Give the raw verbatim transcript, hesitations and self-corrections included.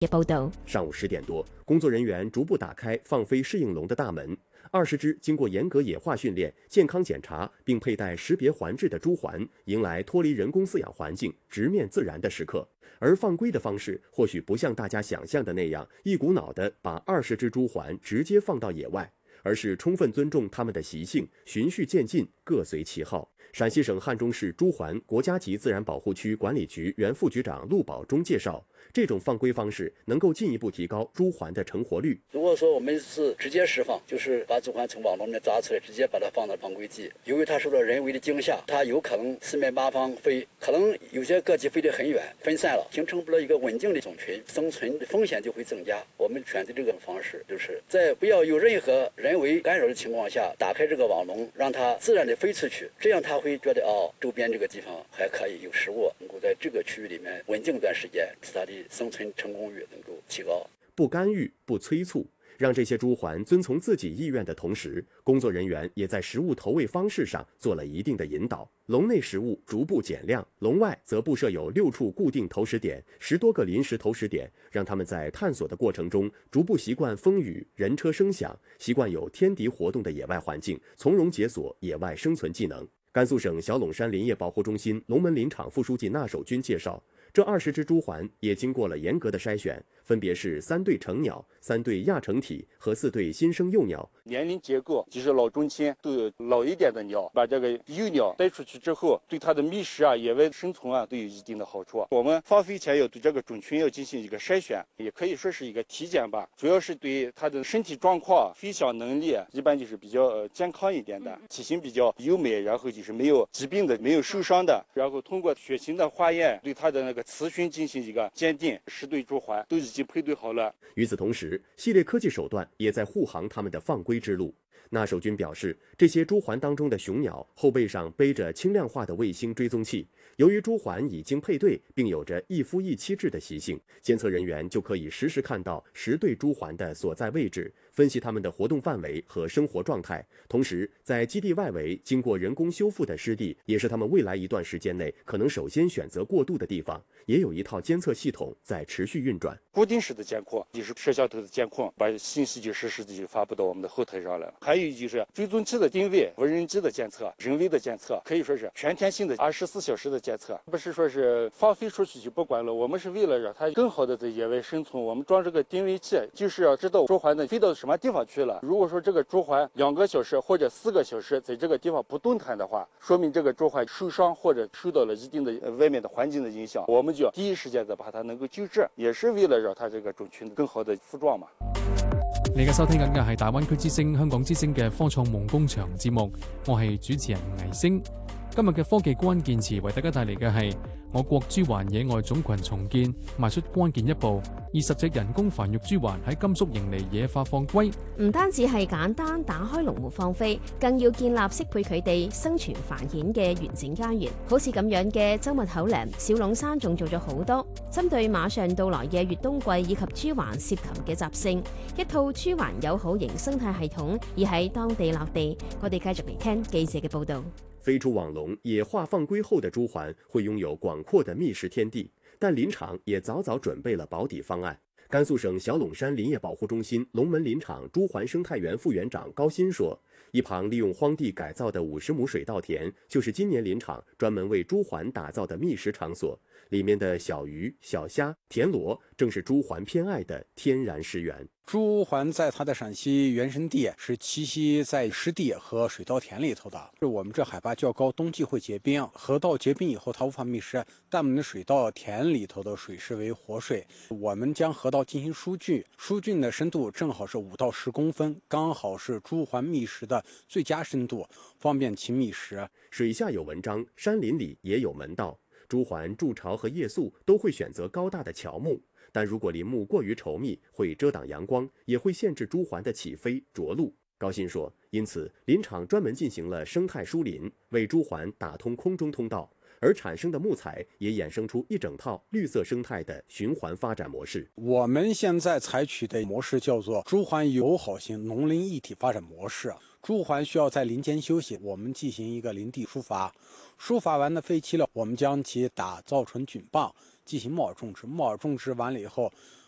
嘅報道。 上午十点多，工作人员逐步打开放飞适应笼的大门。二十只经过严格野化训练、健康检查并佩戴识别环质的猪环，迎来脱离人工饲养环境、直面自然的时刻。而放归的方式或许不像大家想象的那样，一股脑地把二十只猪环直接放到野外，而是充分尊重它们的习性，循序渐进，各随其好。陕西省汉中市猪环国家级自然保护区管理局原副局长陆宝忠介绍，这种放归方式能够进一步提高猪环的成活率。 如果说我们是直接释放，就是把猪环从网笼里面抓出来，直接把它放到放归地，由于它受到人为的惊吓，它有可能四面八方飞，可能有些个体飞得很远，分散了，形成不了一个稳定的种群，生存的风险就会增加。我们选择这个方式，就是在不要有任何人为干扰的情况下，打开这个网笼，让它自然的飞出去，这样它会觉得哦，周边这个地方还可以有食物，能够在这个区域里面稳定一段时间，使它的生存成功率能够提高。 不干预，不催促，让这些猪环遵从自己意愿的同时，工作人员也在食物投喂方式上做了一定的引导。笼内食物逐步减量，笼外则布设有六处固定投食点、十多个临时投食点，让他们在探索的过程中逐步习惯风雨、人车声响，习惯有天敌活动的野外环境，从容解锁野外生存技能。甘肃省小陇山林业保护中心龙门林场副书记纳守军介绍，这二十只猪环也经过了严格的筛选，分别是三对成鸟、三对亚成体和四对新生幼鸟。 年龄结构就是老中青，都有老一点的鸟，把这个幼鸟带出去之后，对它的觅食啊、野外生存啊都有一定的好处。我们放飞前要对这个种群要进行一个筛选，也可以说是一个体检吧，主要是对它的身体状况、飞翔能力，一般就是比较呃健康一点的，体型比较优美，然后就是没有疾病的、没有受伤的，然后通过血型的化验对它的那个雌雄进行一个鉴定，十对猪环都已经配对好了。 与此同时，系列科技手段也在护航他们的放归之路。纳守军表示，这些猪环当中的雄鸟后背上背着轻量化的卫星追踪器，由于猪环已经配对并有着一夫一妻制的习性，监测人员就可以实时看到十对猪环的所在位置，分析它们的活动范围和生活状态。同时，在基地外围经过人工修复的湿地，也是他们未来一段时间内可能首先选择过渡的地方，也有一套监测系统在持续运转。 固定式的监控就是摄像头的监控，把信息就实时的就发布到我们的后台上了。还有就是追踪器的定位、无人机的监测、人为的监测，可以说是全天性的二十四小时的监测，不是说是放飞出去就不管了。我们是为了让它更好的在野外生存，我们装这个定位器，就是要知道猪环的飞到什么地方去了。如果说这个猪环两个小时或者四个小时在这个地方不动弹的话，说明这个猪环受伤或者受到了一定的外面的环境的影响，我们就要第一时间的把它能够救治，也是为了让它这个种群更好的复壮嘛。 你而家收聽緊嘅係大灣區之聲、香港之聲嘅科創夢工場節目，我係主持人倪星。今日嘅科技關鍵詞為大家帶嚟嘅係我國豬環野外種群重建邁出關鍵一步，二十隻人工繁育豬環喺甘肅迎嚟野化放歸。 唔單止係簡單打開籠門放飛，更要建立適配佢哋生存繁衍嘅完整家園。好似咁樣嘅周密口嶺、小龍山仲做咗好多，針對馬上到來嘅越冬季以及豬環涉禽嘅習性，一套豬環友好型生態系統而喺當地立地。我哋繼續嚟聽記者嘅報導。 飛出網籠、野化放歸後的豬環會擁有廣闊的覓食天地，但林場也早早準備了保底方案。甘肅省小龍山林業保護中心龍門林場豬環生態園副園長高鑫說，一旁利用荒地改造的五十畝水稻田，就是今年林場專門為豬環打造的覓食場所，裡面的小魚、小蝦、田螺正是豬環偏愛的天然食源。 豬環在它的陝西原生地是栖息在濕地和水稻田裡頭的。我們這海拔較高，冬季會結冰，河道結冰以後它無法覓食，但我們的水稻田裡頭的水是為活水。我們將河道進行疏浚，疏浚的深度正好是五到十公分，剛好是豬環覓食的最佳深度，方便其覓食。 水下有文章，山林裡也有門道。豬環築巢和夜宿都會選擇高大的喬木，但如果林木過於稠密，會遮擋陽光，也會限制豬環的起飛着陸。高鑫說，因此林場專門進行了生態疏林，為豬環打通空中通道，而產生的木材也衍生出一整套綠色生態的循環發展模式。 我們現在採取的模式叫做豬環友好型農林一體發展模式。豬環需要在林間休息，我們進行一個林地疏伐，疏伐完的廢棄了，我們將其打造成菌棒，進行帽種植。帽種植完了以後，